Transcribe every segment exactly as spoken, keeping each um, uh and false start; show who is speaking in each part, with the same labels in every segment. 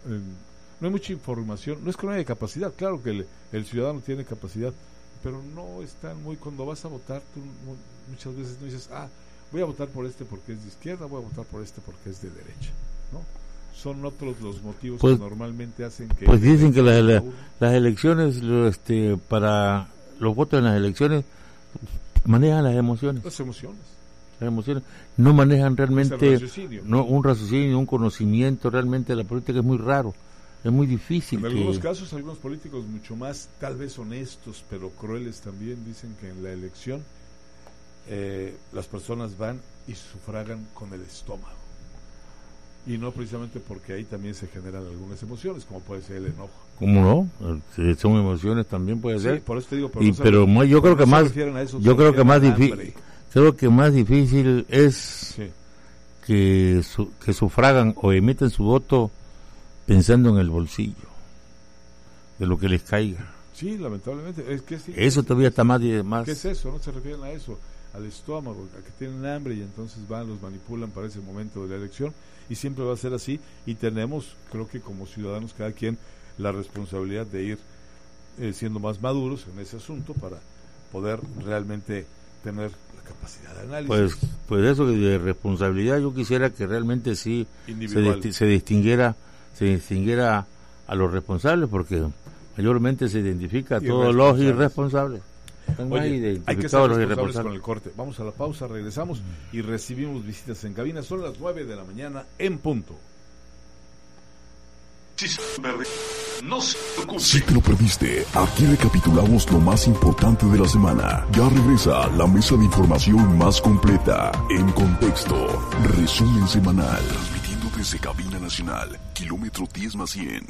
Speaker 1: eh, no hay mucha información, no es que no haya capacidad, claro que el, el ciudadano tiene capacidad, pero no están muy, cuando vas a votar, tú muchas veces no dices, ah, voy a votar por este porque es de izquierda, voy a votar por este porque es de derecha, ¿no? Son otros los motivos pues, que normalmente hacen que...
Speaker 2: Pues dicen que la, la, las elecciones, este, para los votos en las elecciones, manejan las emociones.
Speaker 1: Las emociones.
Speaker 2: Las emociones. No manejan realmente
Speaker 1: raciocinio.
Speaker 2: No, un raciocinio, un conocimiento realmente de la política, es muy raro. Es muy difícil.
Speaker 1: En
Speaker 2: que...
Speaker 1: algunos casos, algunos políticos mucho más, tal vez honestos, pero crueles también, dicen que en la elección eh, las personas van y sufragan con el estómago. Y no precisamente porque ahí también se generan algunas emociones, como puede ser el enojo.
Speaker 2: ¿Cómo no? Si son emociones también puede
Speaker 1: sí,
Speaker 2: ser.
Speaker 1: Por eso te digo, pero,
Speaker 2: y,
Speaker 1: no
Speaker 2: pero
Speaker 1: no
Speaker 2: yo creo que más,
Speaker 1: eso,
Speaker 2: yo creo que más difícil, creo que más difícil es
Speaker 1: sí.
Speaker 2: que su, que sufragan o emiten su voto pensando en el bolsillo, de lo que les caiga.
Speaker 1: Sí, lamentablemente. Es que sí,
Speaker 2: eso
Speaker 1: es,
Speaker 2: todavía está más, más...
Speaker 1: ¿Qué es eso? No se refieren a eso, al estómago, a que tienen hambre y entonces van, los manipulan para ese momento de la elección, y siempre va a ser así, y tenemos, creo que como ciudadanos, cada quien la responsabilidad de ir eh, siendo más maduros en ese asunto para poder realmente tener la capacidad de análisis.
Speaker 2: Pues, pues eso de responsabilidad, yo quisiera que realmente sí se, desti- se distinguiera se distinguiera a los responsables, porque mayormente se identifica a todos los irresponsables.
Speaker 1: Oye, hay que ser responsables con el corte. Vamos a la pausa, regresamos y recibimos visitas en cabina. Son las nueve de la mañana en punto.
Speaker 3: Si te lo perdiste, aquí recapitulamos lo más importante de la semana. Ya regresa la mesa de información más completa, En Contexto, resumen semanal, transmitiendo desde Cabina Nacional, kilómetro diez más cien.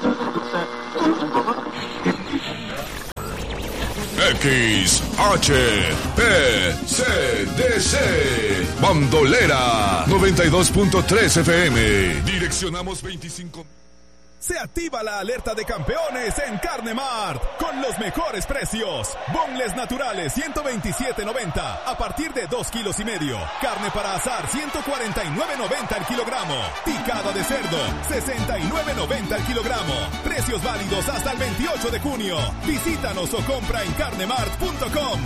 Speaker 4: X H P C D C Bandolera noventa y dos punto tres F M. Direccionamos veinticinco.
Speaker 5: Se activa la alerta de campeones en Carne Mart con los mejores precios. Boneless naturales ciento veintisiete noventa a partir de dos kilos y medio. Carne para asar ciento cuarenta y nueve noventa al kilogramo. Picada de cerdo sesenta y nueve noventa al kilogramo. Precios válidos hasta el veintiocho de junio. Visítanos o compra en carnemart punto com.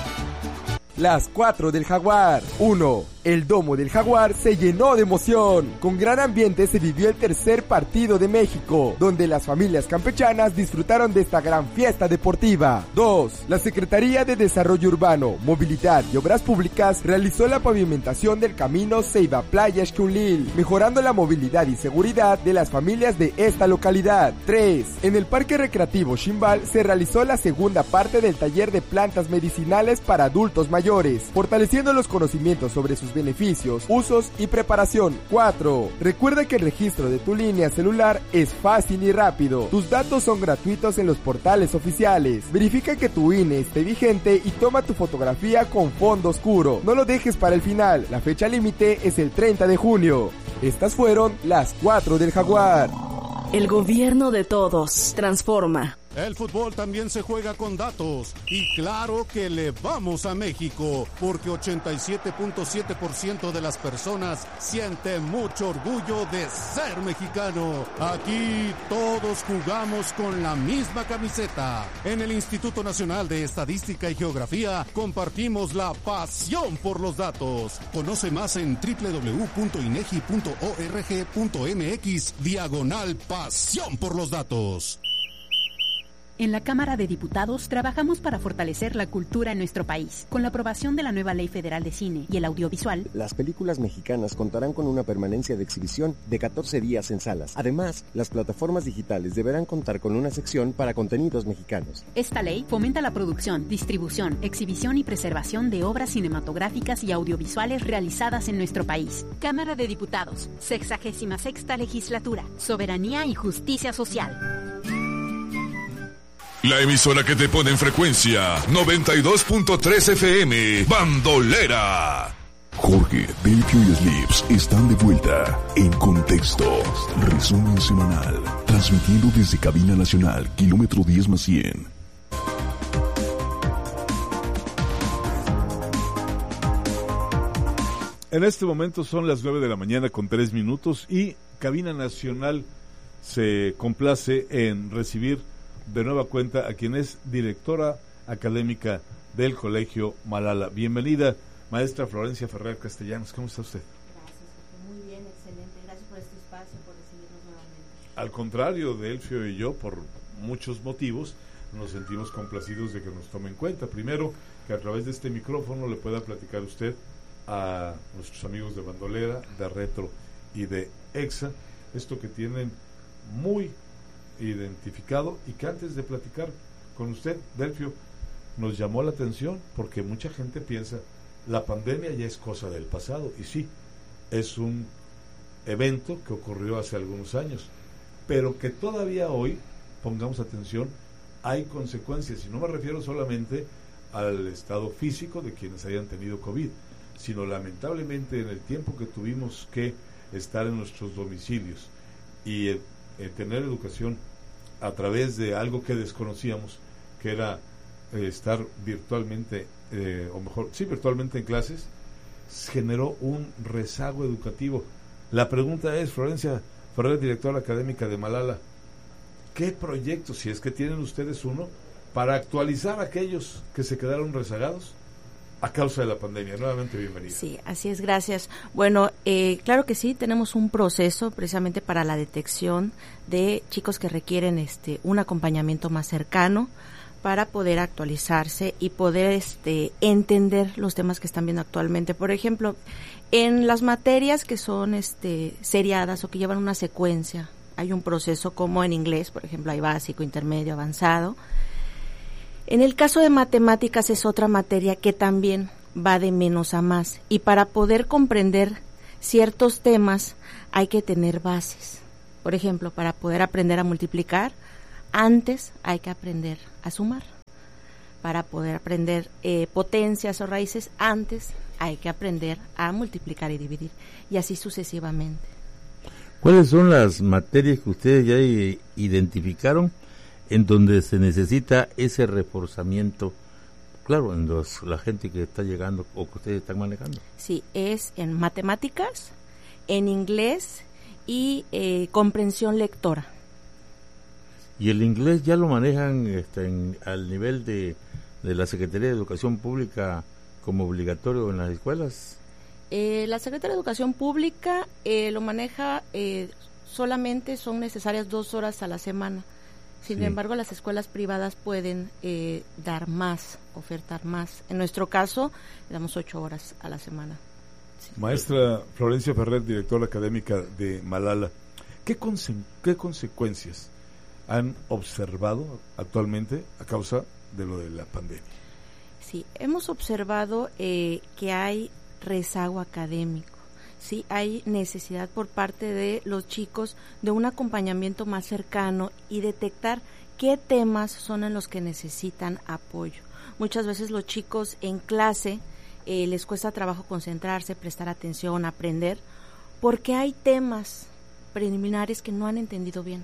Speaker 6: Las cuatro del Jaguar. uno. El domo del Jaguar se llenó de emoción. Con gran ambiente se vivió el tercer partido de México, donde las familias campechanas disfrutaron de esta gran fiesta deportiva. dos. La Secretaría de Desarrollo Urbano, Movilidad y Obras Públicas realizó la pavimentación del camino Ceiba Playa Xcunlil, mejorando la movilidad y seguridad de las familias de esta localidad. tres. En el Parque Recreativo Ximbal se realizó la segunda parte del taller de plantas medicinales para adultos mayores, fortaleciendo los conocimientos sobre sus beneficios, usos y preparación. cuatro. Recuerda que el registro de tu línea celular es fácil y rápido. Tus datos son gratuitos en los portales oficiales. Verifica que tu I N E esté vigente y toma tu fotografía con fondo oscuro. No lo dejes para el final. La fecha límite es el treinta de junio. Estas fueron las cuatro del Jaguar.
Speaker 7: El gobierno de todos. Transforma.
Speaker 8: El fútbol también se juega con datos y claro que le vamos a México porque ochenta y siete punto siete por ciento de las personas siente mucho orgullo de ser mexicano. Aquí todos jugamos con la misma camiseta. En el Instituto Nacional de Estadística y Geografía compartimos la pasión por los datos. Conoce más en doble u doble u doble u punto inegi punto org punto mx diagonal pasión por los datos.
Speaker 9: En la Cámara de Diputados trabajamos para fortalecer la cultura en nuestro país. Con la aprobación de la nueva Ley Federal de Cine y el Audiovisual,
Speaker 10: las películas mexicanas contarán con una permanencia de exhibición de catorce días en salas. Además, las plataformas digitales deberán contar con una sección para contenidos mexicanos.
Speaker 9: Esta ley fomenta la producción, distribución, exhibición y preservación de obras cinematográficas y audiovisuales realizadas en nuestro país. Cámara de Diputados, sexagésima sexta legislatura, soberanía y justicia social.
Speaker 4: La emisora que te pone en frecuencia noventa y dos punto tres F M, Bandolera.
Speaker 3: Jorge, Delphi y Slips están de vuelta en Contexto, resumen semanal, transmitiendo desde Cabina Nacional, kilómetro diez más cien.
Speaker 1: En este momento son las nueve de la mañana con tres minutos y Cabina Nacional se complace en recibir de nueva cuenta a quien es directora académica del Colegio Malala. Bienvenida, maestra Florencia Ferrer Castellanos. ¿Cómo está usted?
Speaker 11: Gracias, muy bien, excelente. Gracias por este espacio, por recibirnos nuevamente.
Speaker 1: Al contrario de Elfio y yo, por muchos motivos, nos sentimos complacidos de que nos tome en cuenta. Primero, que a través de este micrófono le pueda platicar usted a nuestros amigos de Bandolera, de Retro y de EXA, esto que tienen muy identificado y que antes de platicar con usted, Delfio, nos llamó la atención porque mucha gente piensa la pandemia ya es cosa del pasado, y sí, es un evento que ocurrió hace algunos años, pero que todavía hoy, pongamos atención, hay consecuencias, y no me refiero solamente al estado físico de quienes hayan tenido COVID, sino lamentablemente en el tiempo que tuvimos que estar en nuestros domicilios y eh, eh, tener educación a través de algo que desconocíamos, que era eh, estar virtualmente, eh, o mejor, sí, virtualmente en clases, generó un rezago educativo. La pregunta es, Florencia Ferrer, directora académica de Malala, ¿qué proyectos, si es que tienen ustedes uno, para actualizar a aquellos que se quedaron rezagados a causa de la pandemia? Nuevamente, bienvenida.
Speaker 11: Sí, así es, gracias. Bueno, eh, claro que sí, tenemos un proceso precisamente para la detección de chicos que requieren este un acompañamiento más cercano para poder actualizarse y poder este entender los temas que están viendo actualmente. Por ejemplo, en las materias que son este seriadas o que llevan una secuencia, hay un proceso como en inglés, por ejemplo, hay básico, intermedio, avanzado. En el caso de matemáticas es otra materia que también va de menos a más, y para poder comprender ciertos temas hay que tener bases. Por ejemplo, para poder aprender a multiplicar, antes hay que aprender a sumar. Para poder aprender eh, potencias o raíces, antes hay que aprender a multiplicar y dividir, y así sucesivamente.
Speaker 2: ¿Cuáles son las materias que ustedes ya identificaron en donde se necesita ese reforzamiento, claro, en los, la gente que está llegando o que ustedes están manejando?
Speaker 11: Sí, es en matemáticas, en inglés y eh, comprensión lectora.
Speaker 2: ¿Y el inglés ya lo manejan este, en, al nivel de, de la Secretaría de Educación Pública como obligatorio en las escuelas?
Speaker 11: Eh, la Secretaría de Educación Pública eh, lo maneja, eh, solamente son necesarias dos horas a la semana. Sin sí. embargo, las escuelas privadas pueden eh, dar más, ofertar más. En nuestro caso, damos ocho horas a la semana.
Speaker 1: Sí. Maestra Florencia Ferrer, directora académica de Malala, ¿qué, conse- qué consecuencias han observado actualmente a causa de lo de la pandemia?
Speaker 11: Sí, hemos observado eh, que hay rezago académico. Sí, hay necesidad por parte de los chicos de un acompañamiento más cercano y detectar qué temas son en los que necesitan apoyo. Muchas veces los chicos en clase eh, les cuesta trabajo concentrarse, prestar atención, aprender, porque hay temas preliminares que no han entendido bien.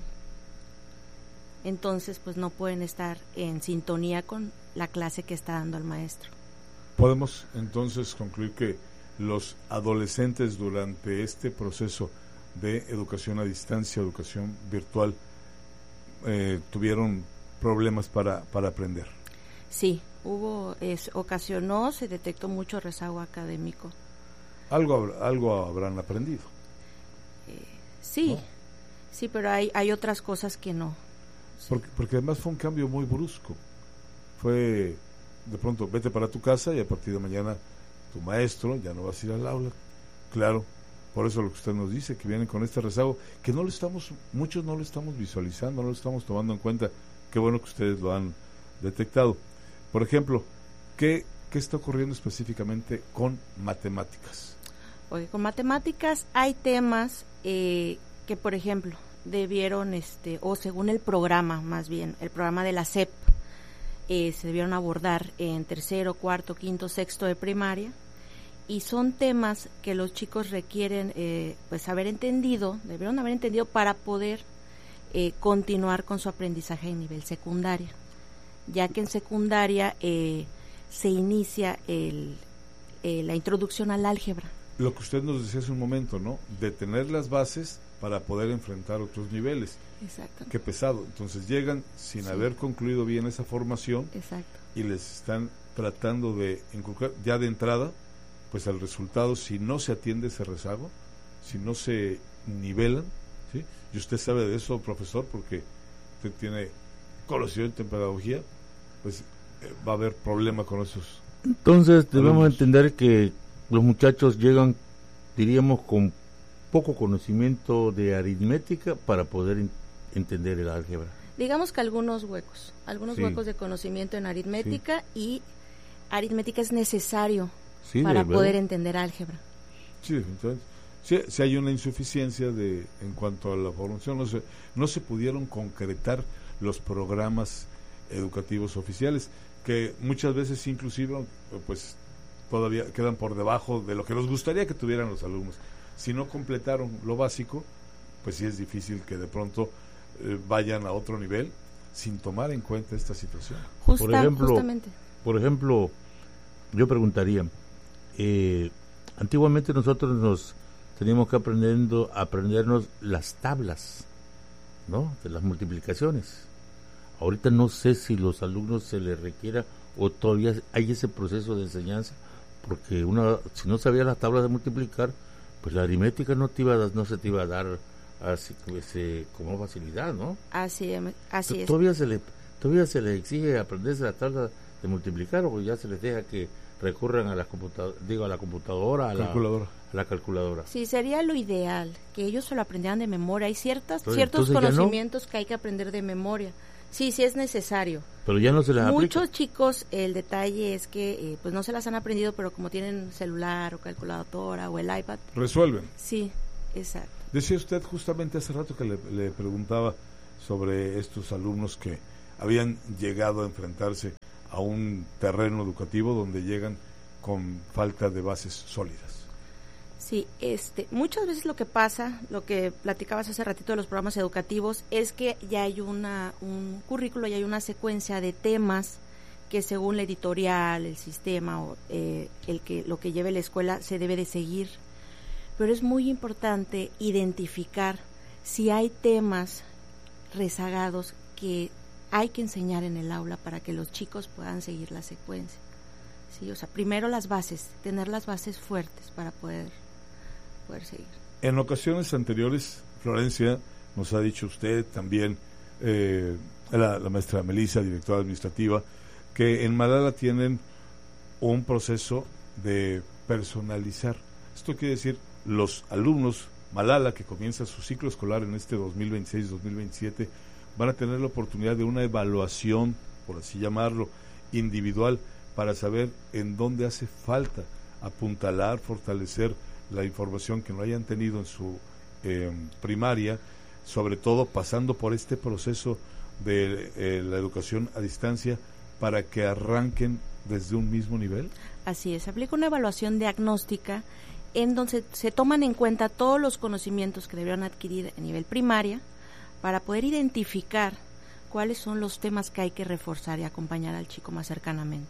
Speaker 11: Entonces, pues no pueden estar en sintonía con la clase que está dando el maestro.
Speaker 1: Podemos entonces concluir que los adolescentes durante este proceso de educación a distancia, educación virtual, eh, tuvieron problemas para, para aprender.
Speaker 11: Sí, hubo, es, ocasionó, se detectó mucho rezago académico.
Speaker 1: Algo, algo habrán aprendido.
Speaker 11: Eh, sí, ¿no? Sí, pero hay, hay otras cosas que no. Sí.
Speaker 1: Porque, porque además fue un cambio muy brusco. Fue, de pronto, vete para tu casa y a partir de mañana tu maestro, ya no vas a ir al aula. Claro, por eso lo que usted nos dice, que vienen con este rezago, que no lo estamos, muchos no lo estamos visualizando, no lo estamos tomando en cuenta. Qué bueno que ustedes lo han detectado. Por ejemplo, ¿qué, qué está ocurriendo específicamente con matemáticas?
Speaker 11: Porque con matemáticas hay temas eh, que, por ejemplo, debieron, este o según el programa, más bien, el programa de la S E P, Eh, se debieron abordar en tercero, cuarto, quinto, sexto de primaria, y son temas que los chicos requieren eh, pues haber entendido, debieron haber entendido para poder eh, continuar con su aprendizaje en nivel secundaria, ya que en secundaria eh, se inicia el, eh, la introducción al álgebra.
Speaker 1: Lo que usted nos decía hace un momento, ¿no? De tener las bases para poder enfrentar otros niveles.
Speaker 11: Exacto.
Speaker 1: Qué pesado. Entonces llegan sin sí. haber concluido bien esa formación.
Speaker 11: Exacto.
Speaker 1: Y les están tratando de inculcar ya de entrada, pues el resultado, si no se atiende ese rezago, si no se nivelan, ¿sí? Y usted sabe de eso, profesor, porque usted tiene conocimiento en pedagogía, pues eh, va a haber problema con esos.
Speaker 2: Entonces debemos alumnos. entender que los muchachos llegan, diríamos, con poco conocimiento de aritmética para poder in- entender el álgebra.
Speaker 11: Digamos que algunos huecos, algunos
Speaker 2: sí.
Speaker 11: huecos de conocimiento en aritmética sí. y aritmética es necesario
Speaker 1: sí,
Speaker 11: para poder entender álgebra.
Speaker 1: Sí, definitivamente. Sí, sí hay una insuficiencia de en cuanto a la formación, no se, no se pudieron concretar los programas educativos oficiales, que muchas veces inclusive pues todavía quedan por debajo de lo que nos gustaría que tuvieran los alumnos. Si no completaron lo básico, pues sí es difícil que de pronto eh, vayan a otro nivel sin tomar en cuenta esta situación.
Speaker 11: Justa,
Speaker 2: por ejemplo,
Speaker 11: justamente.
Speaker 2: Por ejemplo, yo preguntaría, eh, antiguamente nosotros nos teníamos que aprendiendo, aprendernos las tablas, ¿no? De las multiplicaciones. Ahorita no sé si los alumnos se les requiera o todavía hay ese proceso de enseñanza, porque una, si no sabía las tablas de multiplicar, pues la aritmética no te iba a, no se te iba a dar así ese, como facilidad, ¿no?
Speaker 11: Así, así es.
Speaker 2: Todavía se le todavía se les exige aprenderse la tabla de multiplicar, o ya se les deja que recurran a la computadora, digo a la computadora, a la
Speaker 1: calculadora.
Speaker 2: A la calculadora.
Speaker 11: Sí, sería lo ideal, que ellos se lo aprendieran de memoria. Hay ciertas,
Speaker 2: Entonces,
Speaker 11: ciertos
Speaker 2: entonces
Speaker 11: conocimientos
Speaker 2: no.
Speaker 11: que hay que aprender de memoria. Sí, sí es necesario.
Speaker 2: Pero ya no se les aplica.
Speaker 11: Muchos chicos, el detalle es que eh, pues no se las han aprendido, pero como tienen celular o calculadora o el iPad.
Speaker 1: Resuelven.
Speaker 11: Sí, exacto.
Speaker 1: Decía usted justamente hace rato que le, le preguntaba sobre estos alumnos que habían llegado a enfrentarse a un terreno educativo donde llegan con falta de bases sólidas.
Speaker 11: Sí, este, muchas veces lo que pasa, lo que platicabas hace ratito de los programas educativos, es que ya hay una un currículo, ya hay una secuencia de temas que según la editorial, el sistema o eh, el que lo que lleve la escuela se debe de seguir. Pero es muy importante identificar si hay temas rezagados que hay que enseñar en el aula para que los chicos puedan seguir la secuencia. Sí, o sea, primero las bases, tener las bases fuertes para poder poder seguir.
Speaker 1: En ocasiones anteriores, Florencia, nos ha dicho usted también, eh, la, la maestra Melissa, directora administrativa, que en Malala tienen un proceso de personalizar. Esto quiere decir, los alumnos Malala, que comienza su ciclo escolar en este dos mil veintiséis dos mil veintisiete, van a tener la oportunidad de una evaluación, por así llamarlo, individual, para saber en dónde hace falta apuntalar, fortalecer la información que no hayan tenido en su eh, primaria, sobre todo pasando por este proceso de eh, la educación a distancia para que arranquen desde un mismo nivel.
Speaker 11: Así es, se aplica una evaluación diagnóstica en donde se toman en cuenta todos los conocimientos que debieron adquirir a nivel primaria para poder identificar cuáles son los temas que hay que reforzar y acompañar al chico más cercanamente.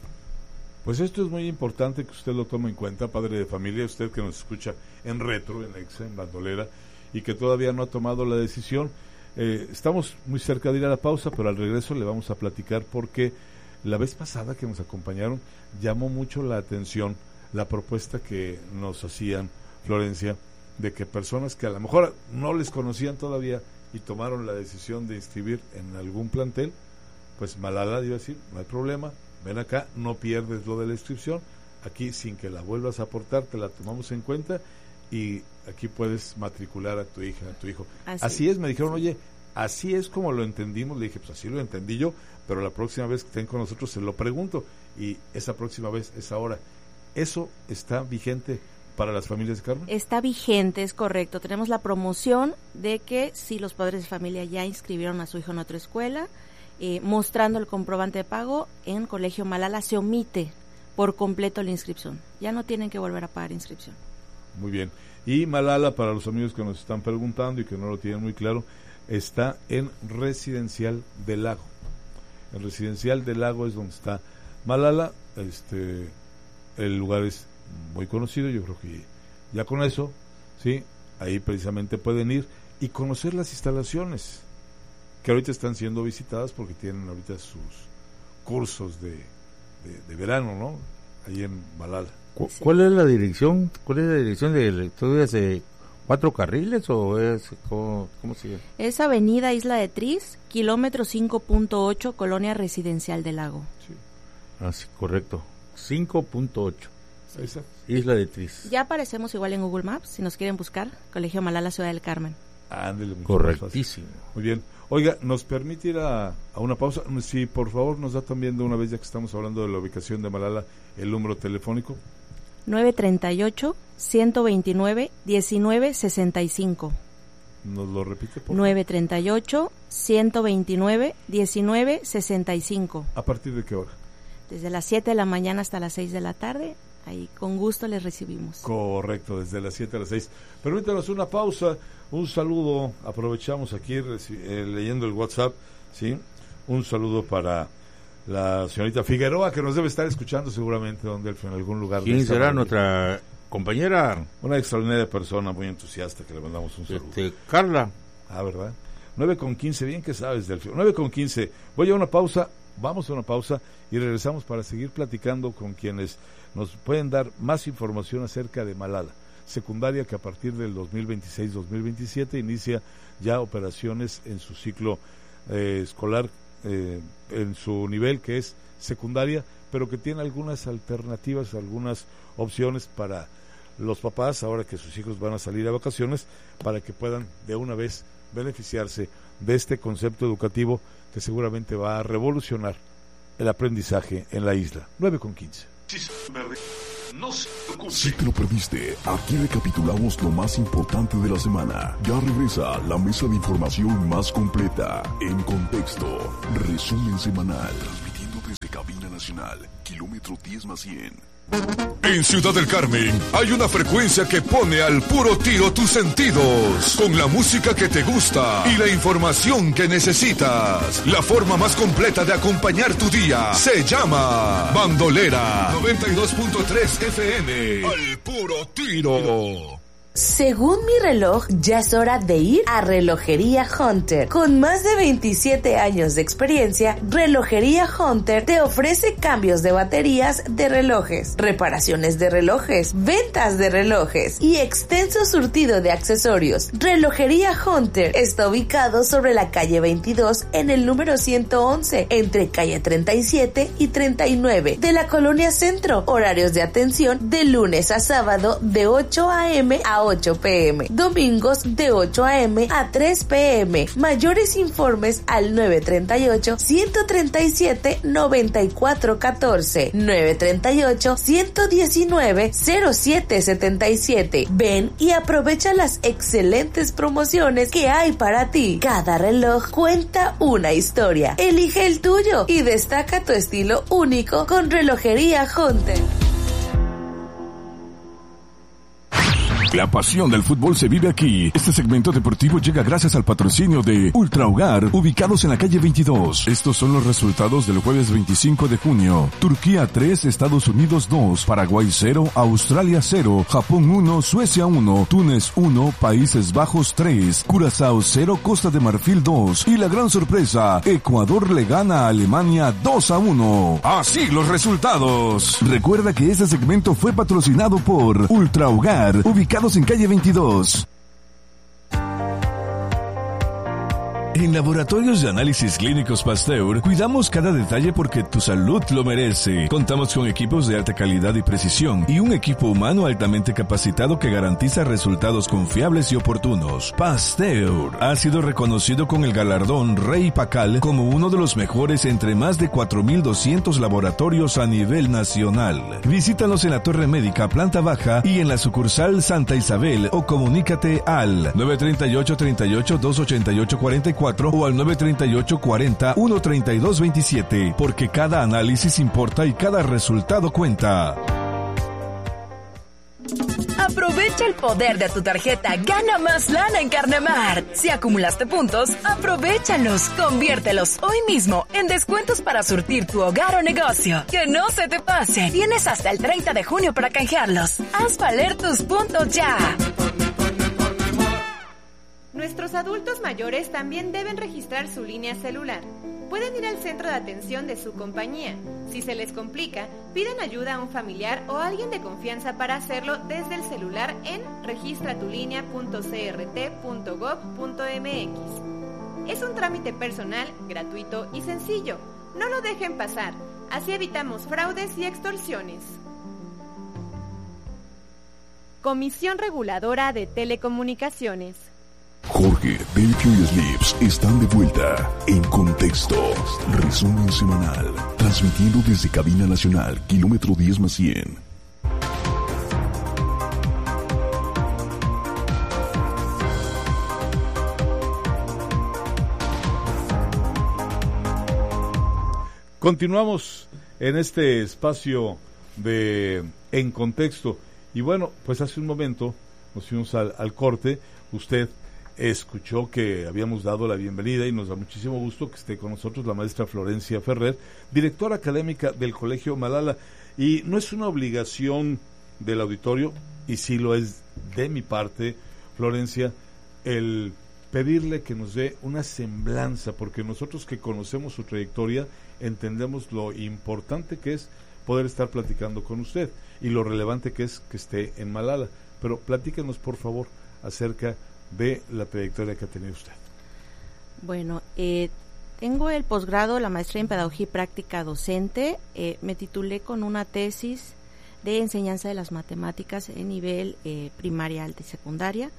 Speaker 1: Pues esto es muy importante que usted lo tome en cuenta, padre de familia, usted que nos escucha en Retro, en Exa, en Bandolera, y que todavía no ha tomado la decisión. Eh, estamos muy cerca de ir a la pausa, pero al regreso le vamos a platicar porque la vez pasada que nos acompañaron llamó mucho la atención la propuesta que nos hacían, Florencia, de que personas que a lo mejor no les conocían todavía y tomaron la decisión de inscribir en algún plantel, pues Malala iba a decir, no hay problema, ven acá, no pierdes lo de la inscripción, aquí sin que la vuelvas a aportar, te la tomamos en cuenta y aquí puedes matricular a tu hija, a tu hijo. Así, así es, me dijeron, oye, así es como lo entendimos, le dije, pues así lo entendí yo, pero la próxima vez que estén con nosotros se lo pregunto, y esa próxima vez es ahora. ¿Eso está vigente para las familias de Carmen?
Speaker 11: Está vigente, es correcto. Tenemos la promoción de que si los padres de familia ya inscribieron a su hijo en otra escuela, eh, mostrando el comprobante de pago, en Colegio Malala se omite por completo la inscripción. Ya no tienen que volver a pagar inscripción.
Speaker 1: Muy bien. Y Malala, para los amigos que nos están preguntando y que no lo tienen muy claro, está en Residencial del Lago. En Residencial del Lago es donde está Malala. Este, el lugar es muy conocido, yo creo que ya con eso, sí, ahí precisamente pueden ir y conocer las instalaciones que ahorita están siendo visitadas porque tienen ahorita sus cursos de, de, de verano, ¿no? Ahí en Malala.
Speaker 2: ¿Cuál es la dirección? ¿Cuál es la dirección de estudios de cuatro carriles o es cómo, cómo se llama?
Speaker 11: Es Avenida Isla de Tris, kilómetro cinco punto ocho, Colonia Residencial del Lago.
Speaker 2: Sí. Ah, sí, correcto. cinco punto ocho.
Speaker 1: Exacto.
Speaker 2: Isla de Tris.
Speaker 11: Ya aparecemos igual en Google Maps, si nos quieren buscar, Colegio Malala Ciudad del Carmen.
Speaker 1: Ándale,
Speaker 2: correctísimo.
Speaker 1: Muy bien. Oiga, ¿nos permite ir a, a una pausa? Si por favor nos da también de una vez, ya que estamos hablando de la ubicación de Malala, el número telefónico.
Speaker 11: nueve treinta y ocho, ciento veintinueve, diecinueve sesenta y cinco.
Speaker 1: ¿Nos lo repite, por favor?
Speaker 11: nueve treinta y ocho, ciento veintinueve, diecinueve sesenta y cinco.
Speaker 1: ¿A partir de qué hora?
Speaker 11: Desde las siete de la mañana hasta las seis de la tarde. Ahí con gusto les recibimos.
Speaker 1: Correcto, desde las siete a las seis. Permítanos una pausa, un saludo, aprovechamos aquí eh, leyendo el WhatsApp, ¿sí? Un saludo para la señorita Figueroa, que nos debe estar escuchando seguramente donde en algún lugar.
Speaker 2: ¿Quién será radio. Nuestra compañera?
Speaker 1: Una extraordinaria persona, muy entusiasta, que le mandamos un saludo.
Speaker 2: Este, Carla.
Speaker 1: Ah, ¿verdad? nueve con quince, bien que sabes, Delfino. nueve con quince, voy a una pausa, vamos a una pausa y regresamos para seguir platicando con quienes nos pueden dar más información acerca de Malala, secundaria que a partir del dos mil veintiséis dos mil veintisiete inicia ya operaciones en su ciclo eh, escolar, eh, en su nivel que es secundaria, pero que tiene algunas alternativas, algunas opciones para los papás, ahora que sus hijos van a salir a vacaciones, para que puedan de una vez beneficiarse de este concepto educativo que seguramente va a revolucionar el aprendizaje en la isla. nueve con quince.
Speaker 3: Si te lo perdiste, aquí recapitulamos lo más importante de la semana. Ya regresa la mesa de información más completa, en contexto, resumen semanal, transmitiendo desde Cabina Nacional, kilómetro diez más cien.
Speaker 4: En Ciudad del Carmen hay una frecuencia que pone al puro tiro tus sentidos, con la música que te gusta y la información que necesitas. La forma más completa de acompañar tu día se llama Bandolera noventa y dos punto tres F M. Al puro tiro.
Speaker 12: Según mi reloj, ya es hora de ir a Relojería Hunter. Con más de veintisiete años de experiencia, Relojería Hunter te ofrece cambios de baterías de relojes, reparaciones de relojes, ventas de relojes y extenso surtido de accesorios. Relojería Hunter está ubicado sobre la calle veintidós en el número ciento once, entre calle treinta y siete y treinta y nueve de la Colonia Centro. Horarios de atención de lunes a sábado de ocho a eme a ocho pe eme, domingos de ocho a eme a tres pe eme. Mayores informes al nueve treinta y ocho, ciento treinta y siete, noventa y cuatro catorce, nueve treinta y ocho, ciento diecinueve, cero siete setenta y siete. Ven y aprovecha las excelentes promociones que hay para ti. Cada reloj cuenta una historia. Elige el tuyo y destaca tu estilo único con Relojería Hunter.
Speaker 3: La pasión del fútbol se vive aquí. Este segmento deportivo llega gracias al patrocinio de Ultra Hogar, ubicados en la calle veintidós. Estos son los resultados del jueves veinticinco de junio. Turquía tres, Estados Unidos dos, Paraguay cero, Australia cero, Japón uno, Suecia uno, Túnez uno, Países Bajos tres, Curazao cero, Costa de Marfil dos. Y la gran sorpresa, Ecuador le gana a Alemania dos a uno. Así los resultados. Recuerda que este segmento fue patrocinado por Ultra Hogar, ubicado en calle veintidós. En Laboratorios de Análisis Clínicos Pasteur, cuidamos cada detalle porque tu salud lo merece. Contamos con equipos de alta calidad y precisión y un equipo humano altamente capacitado que garantiza resultados confiables y oportunos. Pasteur ha sido reconocido con el galardón Rey Pacal como uno de los mejores entre más de cuatro mil doscientos laboratorios a nivel nacional. Visítanos en la Torre Médica, planta baja, y en la sucursal Santa Isabel, o comunícate al nueve treinta y ocho, treinta y ocho, doscientos ochenta y ocho, cuarenta y cuatro o al nueve treinta y ocho, cuarenta, ciento treinta y dos veintisiete, porque cada análisis importa y cada resultado cuenta.
Speaker 13: Aprovecha el poder de tu tarjeta Gana Más Lana en Carnemart. Si acumulaste puntos, aprovéchalos, conviértelos hoy mismo en descuentos para surtir tu hogar o negocio. Que no se te pase. Tienes hasta el treinta de junio para canjearlos. Haz valer tus puntos ya.
Speaker 14: Los adultos mayores también deben registrar su línea celular. Pueden ir al centro de atención de su compañía. Si se les complica, piden ayuda a un familiar o a alguien de confianza para hacerlo desde el celular en registratulinea punto c r t punto gov punto m x. Es un trámite personal, gratuito y sencillo. No lo dejen pasar. Así evitamos fraudes y extorsiones. Comisión Reguladora de Telecomunicaciones.
Speaker 3: Jorge, Delphi y Slips están de vuelta en Contexto. Resumen semanal. Transmitiendo desde Cabina Nacional, kilómetro diez más cien.
Speaker 1: Continuamos en este espacio de En Contexto. Y bueno, pues hace un momento nos fuimos al, al corte. Usted escuchó que habíamos dado la bienvenida y nos da muchísimo gusto que esté con nosotros la maestra Florencia Ferrer, directora académica del Colegio Malala. Y no es una obligación del auditorio, y sí lo es de mi parte, Florencia, el pedirle que nos dé una semblanza, porque nosotros que conocemos su trayectoria entendemos lo importante que es poder estar platicando con usted y lo relevante que es que esté en Malala. Pero platíquenos, por favor, acerca de la trayectoria que ha tenido usted.
Speaker 11: Bueno, eh, tengo el posgrado, la maestría en Pedagogía y Práctica Docente. Eh, me titulé con una tesis de enseñanza de las matemáticas en nivel eh, primaria, alta y secundaria.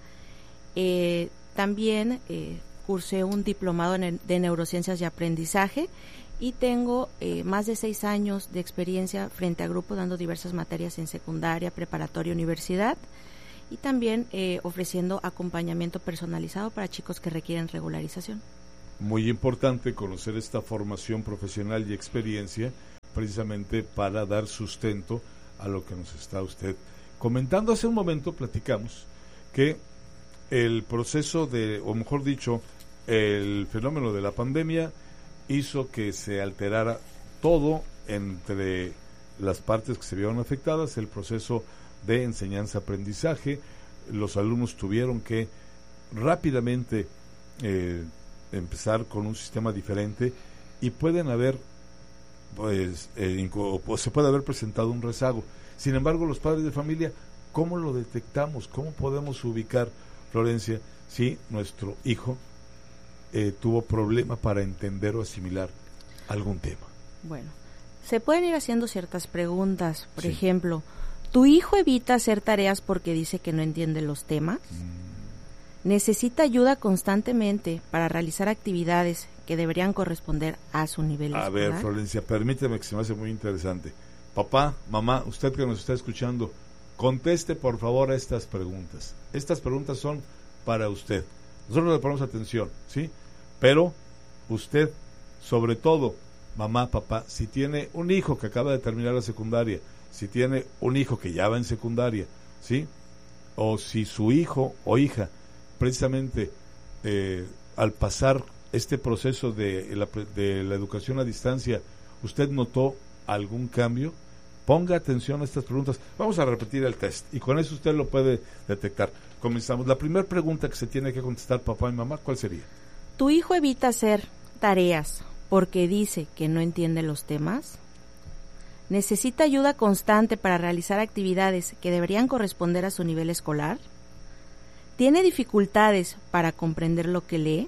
Speaker 11: Eh, también eh, cursé un diplomado en, de neurociencias y aprendizaje y tengo eh, más de seis años de experiencia frente a grupo dando diversas materias en secundaria, preparatoria, universidad. Y también eh, ofreciendo acompañamiento personalizado para chicos que requieren regularización.
Speaker 1: Muy importante conocer esta formación profesional y experiencia precisamente para dar sustento a lo que nos está usted comentando. Hace un momento platicamos que el proceso de, o mejor dicho, el fenómeno de la pandemia hizo que se alterara todo entre las partes que se vieron afectadas, el proceso de enseñanza-aprendizaje. Los alumnos tuvieron que rápidamente eh, empezar con un sistema diferente y pueden haber, pues, eh, o se puede haber presentado un rezago. Sin embargo, los padres de familia, ¿cómo lo detectamos? ¿Cómo podemos ubicar, Florencia, si nuestro hijo eh, tuvo problema para entender o asimilar algún tema?
Speaker 11: Bueno, se pueden ir haciendo ciertas preguntas. Por
Speaker 1: Sí.
Speaker 11: ejemplo, ¿tu hijo evita hacer tareas porque dice que no entiende los temas? Mm. ¿Necesita ayuda constantemente para realizar actividades que deberían corresponder a su nivel
Speaker 1: A
Speaker 11: escolar?
Speaker 1: ver, Florencia, permíteme que se me hace muy interesante. Papá, mamá, usted que nos está escuchando, conteste por favor a estas preguntas. Estas preguntas son para usted. Nosotros le ponemos atención, ¿sí? Pero usted, sobre todo, mamá, papá, si tiene un hijo que acaba de terminar la secundaria, si tiene un hijo que ya va en secundaria, ¿sí? O si su hijo o hija, precisamente eh, al pasar este proceso de la, de la educación a distancia, ¿usted notó algún cambio? Ponga atención a estas preguntas. Vamos a repetir el test y con eso usted lo puede detectar. Comenzamos. La primera pregunta que se tiene que contestar papá y mamá, ¿cuál sería?
Speaker 11: ¿Tu hijo evita hacer tareas porque dice que no entiende los temas? ¿Necesita ayuda constante para realizar actividades que deberían corresponder a su nivel escolar? ¿Tiene dificultades para comprender lo que lee?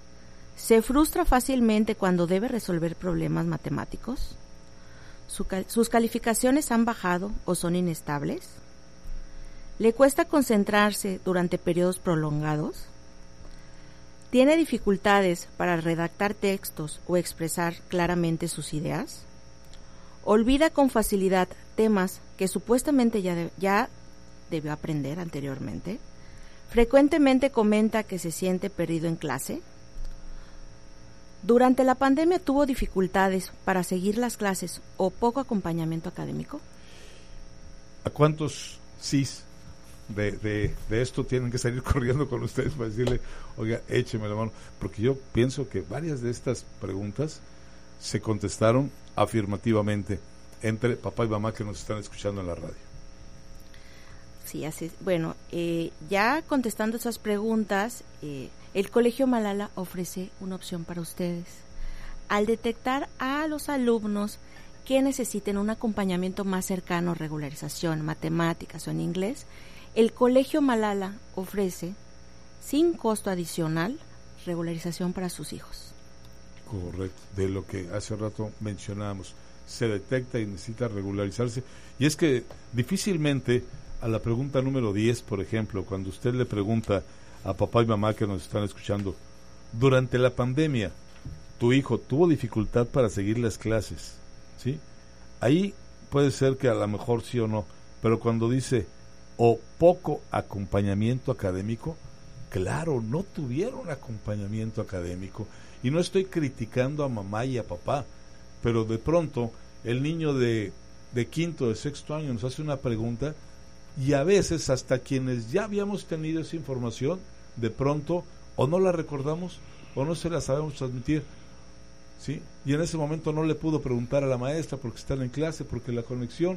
Speaker 11: ¿Se frustra fácilmente cuando debe resolver problemas matemáticos? ¿Su cal- ¿Sus calificaciones han bajado o son inestables? ¿Le cuesta concentrarse durante periodos prolongados? ¿Tiene dificultades para redactar textos o expresar claramente sus ideas? ¿Olvida con facilidad temas que supuestamente ya, de, ya debió aprender anteriormente? ¿Frecuentemente comenta que se siente perdido en clase? ¿Durante la pandemia tuvo dificultades para seguir las clases o poco acompañamiento académico?
Speaker 1: ¿A cuántos sís de, de, de esto tienen que salir corriendo con ustedes para decirle, oiga, écheme la mano? Porque yo pienso que varias de estas preguntas se contestaron afirmativamente entre papá y mamá que nos están escuchando en la radio.
Speaker 11: Sí, así es. Bueno, eh, ya contestando esas preguntas, eh, El Colegio Malala ofrece una opción para ustedes. Al detectar a los alumnos que necesiten un acompañamiento más cercano, regularización, matemáticas o en inglés, el Colegio Malala ofrece, sin costo adicional, regularización para sus hijos.
Speaker 1: Correcto, de lo que hace rato mencionábamos, se detecta y necesita regularizarse. Y es que difícilmente a la pregunta número diez, por ejemplo, cuando usted le pregunta a papá y mamá que nos están escuchando, durante la pandemia, tu hijo tuvo dificultad para seguir las clases, ¿sí? Ahí puede ser que a lo mejor sí o no, pero cuando dice o poco acompañamiento académico, claro, no tuvieron acompañamiento académico. Y no estoy criticando a mamá y a papá, pero de pronto el niño de, de quinto, de sexto año nos hace una pregunta y a veces hasta quienes ya habíamos tenido esa información, de pronto o no la recordamos o no se la sabemos transmitir, ¿sí? Y en ese momento no le pudo preguntar a la maestra porque están en clase, porque la conexión,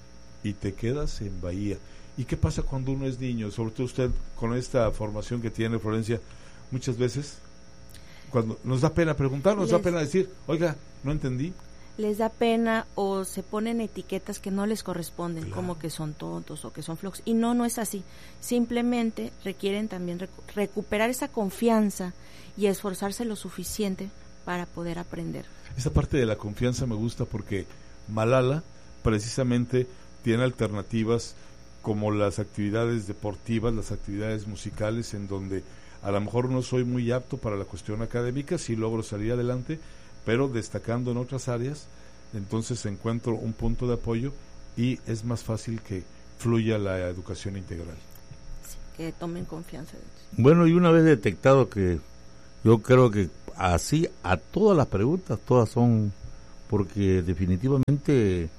Speaker 1: y te quedas en Bahía. ¿Y qué pasa cuando uno es niño? Sobre todo usted con esta formación que tiene, Florencia, muchas veces cuando nos da pena preguntar, nos les da pena decir, oiga, no entendí.
Speaker 11: Les da pena o se ponen etiquetas que no les corresponden, claro, como que son tontos o que son flojos. Y no, no es así. Simplemente requieren también recu- recuperar esa confianza y esforzarse lo suficiente para poder aprender.
Speaker 1: Esa parte de la confianza me gusta porque Malala precisamente tiene alternativas como las actividades deportivas, las actividades musicales, en donde a lo mejor no soy muy apto para la cuestión académica, sí logro salir adelante, pero destacando en otras áreas, entonces encuentro un punto de apoyo y es más fácil que fluya la educación integral.
Speaker 11: Sí, que tomen confianza.
Speaker 2: Bueno, y una vez detectado que yo creo que así a todas las preguntas, todas son, porque definitivamente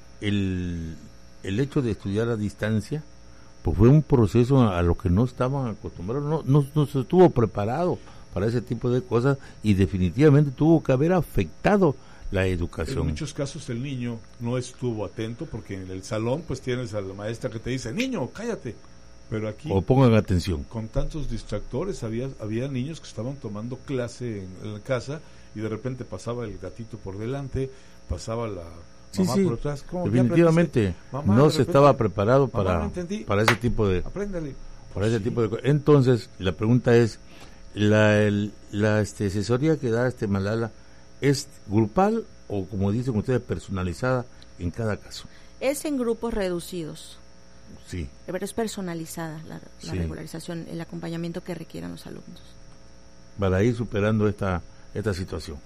Speaker 2: el, el hecho de estudiar a distancia, pues fue un proceso a lo que no estaban acostumbrados, no, no, no se estuvo preparado para ese tipo de cosas y definitivamente tuvo que haber afectado la educación.
Speaker 1: En muchos casos el niño no estuvo atento porque en el salón pues tienes a la maestra que te dice, niño, cállate, pero aquí...
Speaker 2: O pongan atención.
Speaker 1: Con tantos distractores, había, había niños que estaban tomando clase en, en la casa y de repente pasaba el gatito por delante, pasaba la...
Speaker 2: Sí,
Speaker 1: mamá
Speaker 2: sí,
Speaker 1: por atrás.
Speaker 2: definitivamente
Speaker 1: mamá,
Speaker 2: no
Speaker 1: de
Speaker 2: se
Speaker 1: repente,
Speaker 2: estaba preparado para,
Speaker 1: no
Speaker 2: para ese tipo de
Speaker 1: Apréndale.
Speaker 2: para ese tipo de cosas. Entonces la pregunta es, la el, la este, asesoría que da este Malala es grupal o, como dicen ustedes, personalizada en cada caso.
Speaker 11: Es en grupos reducidos.
Speaker 2: Sí.
Speaker 11: Pero es personalizada la, la
Speaker 2: sí.
Speaker 11: regularización, el acompañamiento que requieran los alumnos.
Speaker 2: Para ir superando esta esta situación.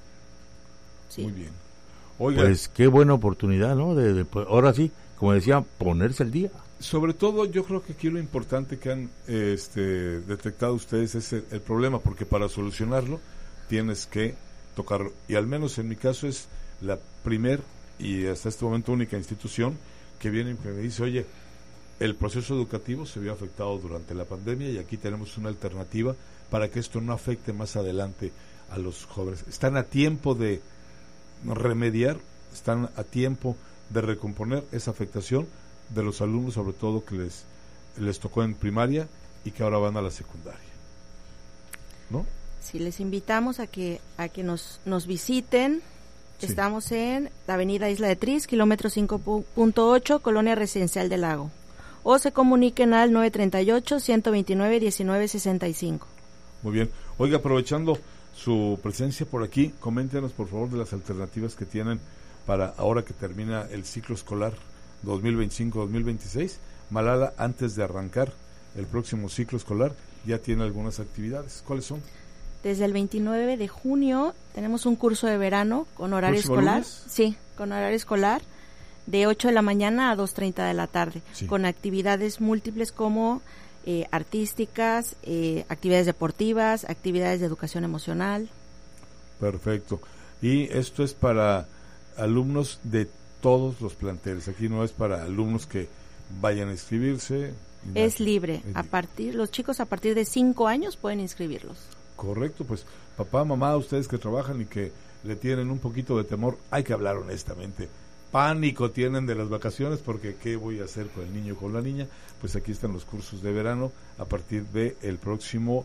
Speaker 11: Sí.
Speaker 1: Muy bien. Oiga,
Speaker 2: pues qué buena oportunidad, ¿no? De, de, pues, ahora sí, como decía, ponerse al día.
Speaker 1: Sobre todo, yo creo que aquí lo importante que han este, detectado ustedes es el, el problema, porque para solucionarlo tienes que tocarlo. Y al menos en mi caso es la primer y hasta este momento única institución que viene y me dice, oye, el proceso educativo se vio afectado durante la pandemia y aquí tenemos una alternativa para que esto no afecte más adelante a los jóvenes. Están a tiempo de remediar, están a tiempo de recomponer esa afectación de los alumnos, sobre todo que les les tocó en primaria y que ahora van a la secundaria, ¿no?
Speaker 11: Sí, les invitamos a que a que nos nos visiten. Sí. Estamos en la avenida Isla de Tris, kilómetro cinco punto ocho, Colonia Residencial del Lago. O se comuniquen al nueve tres ocho, uno dos nueve, uno nueve seis cinco.
Speaker 1: Muy bien. Oiga, aprovechando su presencia por aquí, coméntenos por favor de las alternativas que tienen para ahora que termina el ciclo escolar dos mil veinticinco dos mil veintiséis. Malala, antes de arrancar el próximo ciclo escolar, ya tiene algunas actividades. ¿Cuáles son?
Speaker 11: Desde el veintinueve de junio tenemos un curso de verano con horario escolar.
Speaker 1: Lunes?
Speaker 11: Sí, con horario escolar de ocho de la mañana a dos treinta de la tarde, sí, con actividades múltiples como eh, artísticas, eh, actividades deportivas, actividades de educación emocional.
Speaker 1: Perfecto. Y esto es para alumnos de todos los planteles. Aquí no es para alumnos que vayan a inscribirse.
Speaker 11: Es libre. Es a partir, los chicos a partir de cinco años pueden inscribirlos.
Speaker 1: Correcto, pues papá, mamá, ustedes que trabajan y que le tienen un poquito de temor, hay que hablar honestamente. Pánico tienen de las vacaciones porque ¿qué voy a hacer con el niño o con la niña? Pues aquí están los cursos de verano a partir de el próximo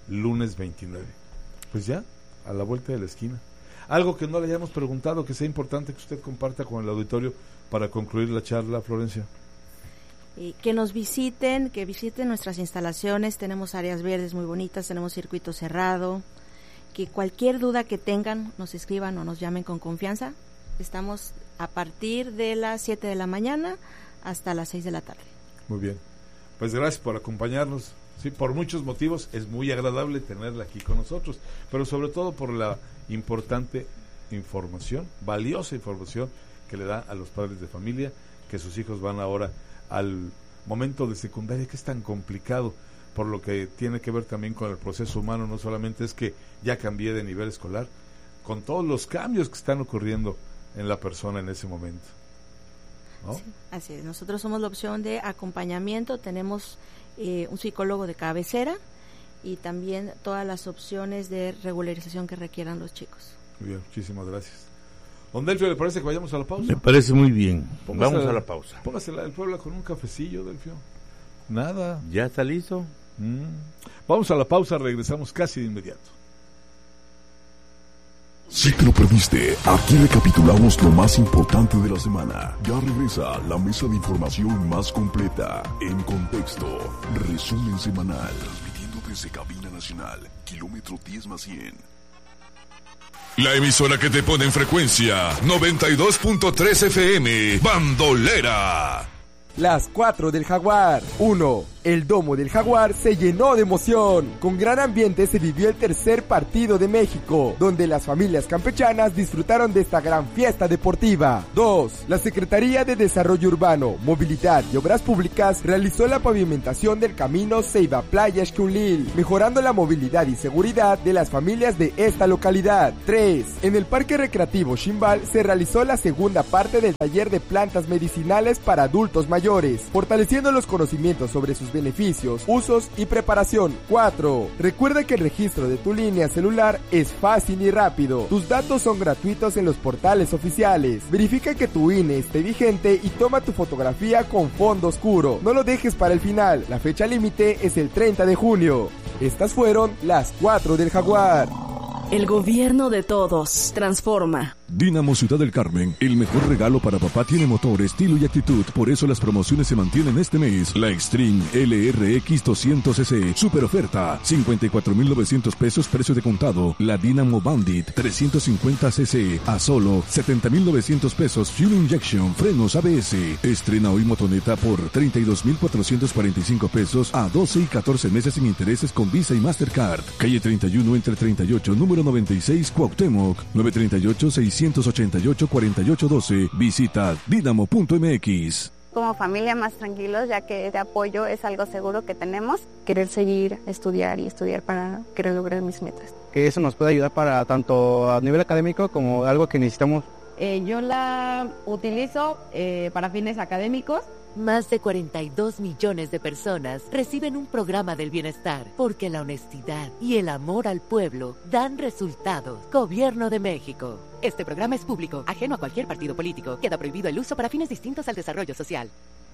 Speaker 1: lunes veintinueve. Pues ya, a la vuelta de la esquina. Algo que no le hayamos preguntado, que sea importante que usted comparta con el auditorio para concluir la charla, Florencia.
Speaker 11: Y que nos visiten, que visiten nuestras instalaciones, tenemos áreas verdes muy bonitas, tenemos circuito cerrado, que cualquier duda que tengan nos escriban o nos llamen con confianza. Estamos a partir de las siete de la mañana hasta las seis de la tarde.
Speaker 1: Muy bien, pues gracias por acompañarnos. Sí, por muchos motivos es muy agradable tenerla aquí con nosotros, pero sobre todo por la importante información, valiosa información que le da a los padres de familia, que sus hijos van ahora al momento de secundaria, que es tan complicado, por lo que tiene que ver también con el proceso humano. No solamente es que ya cambié de nivel escolar, con todos los cambios que están ocurriendo en la persona en ese momento, ¿no?
Speaker 11: Sí, así es. Nosotros somos la opción de acompañamiento, tenemos eh, un psicólogo de cabecera y también todas las opciones de regularización que requieran los chicos.
Speaker 1: Muy bien, muchísimas gracias. Don Delfio, ¿le parece que vayamos a la pausa?
Speaker 2: Me parece muy bien.
Speaker 1: Póngase
Speaker 2: Vamos
Speaker 1: la,
Speaker 2: a la pausa.
Speaker 1: Póngase la del Puebla con un cafecillo, Delfio. Nada.
Speaker 2: ¿Ya está listo?
Speaker 1: Mm. Vamos a la pausa, regresamos casi de inmediato.
Speaker 3: Si te lo perdiste, aquí recapitulamos lo más importante de la semana. Ya regresa la mesa de información más completa, en contexto, resumen semanal. Transmitiendo desde Cabina Nacional, kilómetro diez más cien.
Speaker 4: La emisora que te pone en frecuencia, noventa y dos punto tres F M, Bandolera.
Speaker 6: Las cuatro del Jaguar. uno. El domo del Jaguar se llenó de emoción. Con gran ambiente se vivió el tercer partido de México, donde las familias campechanas disfrutaron de esta gran fiesta deportiva. dos. La Secretaría de Desarrollo Urbano, Movilidad y Obras Públicas realizó la pavimentación del camino Ceiba Playa Xculil, mejorando la movilidad y seguridad de las familias de esta localidad. tres. En el Parque Recreativo Ximbal se realizó la segunda parte del taller de plantas medicinales para adultos mayores, fortaleciendo los conocimientos sobre sus beneficios, usos y preparación. cuatro. Recuerda que el registro de tu línea celular es fácil y rápido. Tus datos son gratuitos en los portales oficiales. Verifica que tu I N E esté vigente y toma tu fotografía con fondo oscuro. No lo dejes para el final. La fecha límite es el treinta de junio. Estas fueron las cuatro del Jaguar.
Speaker 7: El gobierno de todos. Transforma.
Speaker 3: Dínamo Ciudad del Carmen, el mejor regalo para papá tiene motor, estilo y actitud, por eso las promociones se mantienen este mes. La Extreme L R X doscientos cc, super oferta, cincuenta y cuatro mil novecientos pesos precio de contado. La Dynamo Bandit trescientos cincuenta cc, a solo setenta mil novecientos pesos, fuel injection, frenos A B S. Estrena hoy motoneta por treinta y dos mil cuatrocientos cuarenta y cinco pesos a doce y catorce meses sin intereses con Visa y Mastercard. Calle treinta y uno entre treinta y ocho, número noventa y seis, Cuauhtémoc, nueve tres ocho, seis ocho ocho, cuatro ocho uno dos. Visita dinamo punto m x.
Speaker 15: Como familia más tranquilos, ya que este apoyo es algo seguro que tenemos. Querer seguir, estudiar y estudiar para querer lograr mis metas.
Speaker 16: Que eso nos puede ayudar para tanto a nivel académico como algo que necesitamos.
Speaker 17: Eh, yo la utilizo eh, para fines académicos.
Speaker 18: Más de cuarenta y dos millones de personas reciben un programa del bienestar porque la honestidad y el amor al pueblo dan resultados. Gobierno de México. Este programa es público, ajeno a cualquier partido político. Queda prohibido el uso para fines distintos al desarrollo social.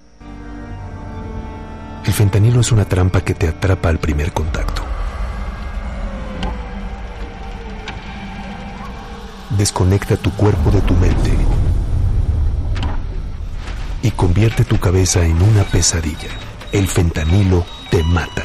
Speaker 19: El fentanilo es una trampa que te atrapa al primer contacto. Desconecta tu cuerpo de tu mente y convierte tu cabeza en una pesadilla. El fentanilo te mata.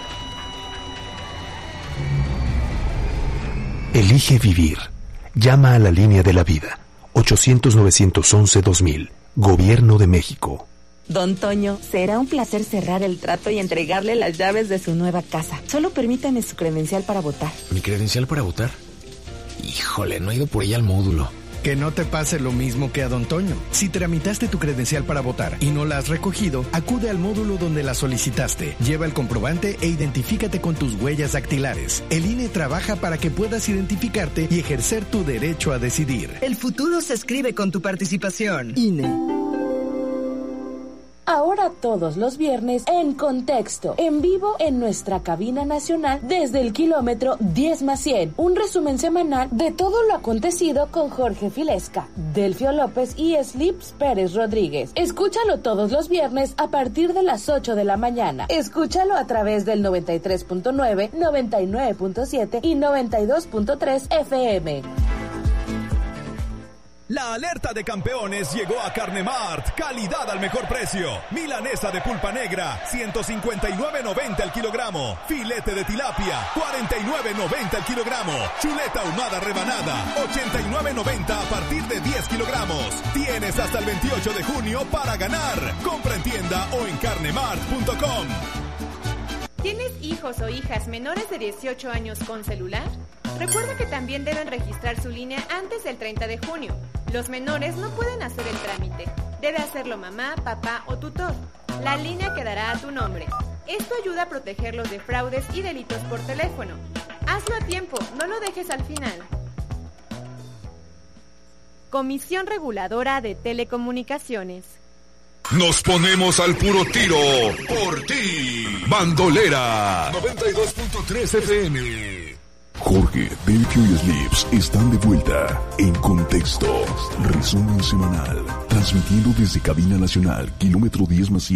Speaker 19: Elige vivir. Llama a la línea de la vida. ochocientos, novecientos once, dos mil. Gobierno de México.
Speaker 20: Don Toño, será un placer cerrar el trato y entregarle las llaves de su nueva casa. Solo permítame su credencial para votar.
Speaker 21: ¿Mi credencial para votar? Híjole, no he ido por ella al módulo.
Speaker 22: Que no te pase lo mismo que a Don Toño. Si tramitaste tu credencial para votar y no la has recogido, acude al módulo donde la solicitaste. Lleva el comprobante e identifícate con tus huellas dactilares. El I N E trabaja para que puedas identificarte y ejercer tu derecho a decidir.
Speaker 23: El futuro se escribe con tu participación. I N E.
Speaker 24: Ahora
Speaker 12: Ahora todos los viernes en Contexto, en vivo en nuestra cabina nacional desde el kilómetro diez más cien. Un resumen semanal de todo lo acontecido con Jorge Filesca, Delfio López y Slips Pérez Rodríguez. Escúchalo todos los viernes a partir de las ocho de la mañana. Escúchalo a través del noventa y tres punto nueve, noventa y nueve punto siete y noventa y dos punto tres F M.
Speaker 5: La alerta de campeones llegó a Carnemart. Calidad al mejor precio. Milanesa de pulpa negra, ciento cincuenta y nueve noventa el kilogramo. Filete de tilapia, cuarenta y nueve noventa el kilogramo. Chuleta ahumada rebanada, ochenta y nueve noventa a partir de diez kilogramos. Tienes hasta el veintiocho de junio para ganar. Compra en tienda o en carnemart punto com.
Speaker 14: ¿Tienes hijos o hijas menores de dieciocho años con celular? Recuerda que también deben registrar su línea antes del treinta de junio. Los menores no pueden hacer el trámite. Debe hacerlo mamá, papá o tutor. La línea quedará a tu nombre. Esto ayuda a protegerlos de fraudes y delitos por teléfono. Hazlo a tiempo, no lo dejes al final. Comisión Reguladora de Telecomunicaciones.
Speaker 4: Nos ponemos al puro tiro por ti. Bandolera noventa y dos punto tres F M.
Speaker 3: Jorge, Delfio y Slips están de vuelta en Contexto. Resumen semanal. Transmitiendo desde Cabina Nacional, kilómetro diez más cien.